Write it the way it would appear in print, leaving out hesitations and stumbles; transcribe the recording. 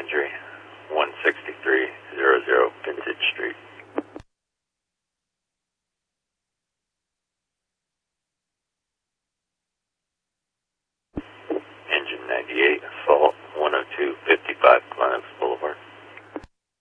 Landry, 16300 Vintage Street. Engine 98, fault 102.50.